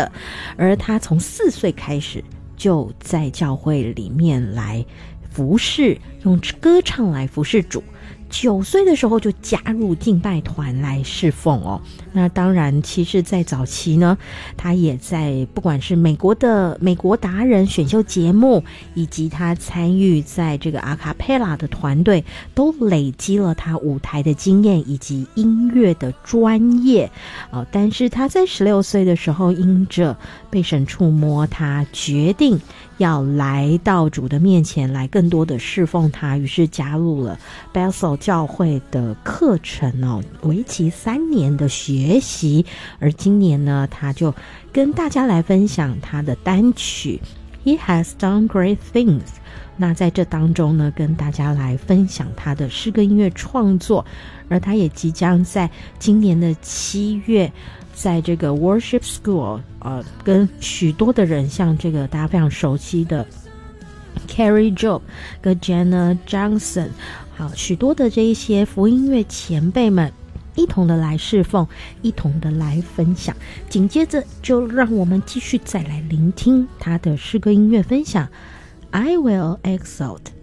的。而他从4岁开始就在教会里面来服侍，用歌唱来服侍主。9岁的时候就加入敬拜团来侍奉哦。那当然其实在早期呢，他也在不管是美国达人选秀节目，以及他参与在这个阿卡贝拉的团队，都累积了他舞台的经验以及音乐的专业但是他在16岁的时候，因着被神触摸，他决定要来到主的面前来更多的侍奉他，于是加入了 Bethel 教会的课程为期3年的学习。而今年呢，他就跟大家来分享他的单曲 He Has Done Great Things。 那在这当中呢，跟大家来分享他的诗歌音乐创作。而他也即将在今年的7月在这个 Worship School 跟许多的人，像这个大家非常熟悉的 Carrie Job 跟 Jenna Johnson， 好许多的这一些福音乐前辈们一同的来侍奉，一同的来分享。紧接着就让我们继续再来聆听他的诗歌音乐分享 I Will Exalt